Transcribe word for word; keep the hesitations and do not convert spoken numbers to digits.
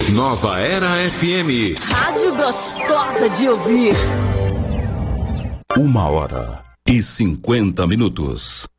Nova Era F M. Rádio gostosa de ouvir. Uma hora e cinquenta minutos.